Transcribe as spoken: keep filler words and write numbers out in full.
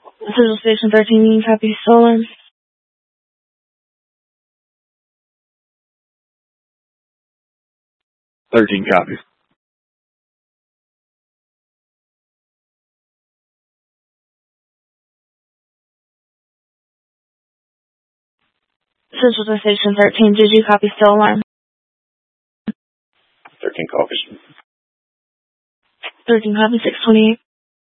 Central Station thirteen, Union copy, stolen. thirteen copies. Central Station thirteen, did you copy still alarm? thirteen copies. thirteen copy, six twenty-eight.